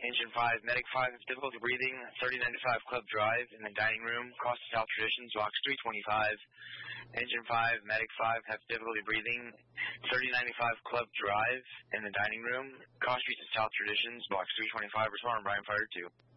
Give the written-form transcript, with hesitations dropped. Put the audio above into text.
Engine 5, Medic 5 has difficulty breathing, 3095 Club Drive in the dining room, cross to South Traditions, box 325. Engine 5, Medic 5 has difficulty breathing, 3095 Club Drive in the dining room, cross street to South Traditions, box 325. Respond, Brian Fire 2.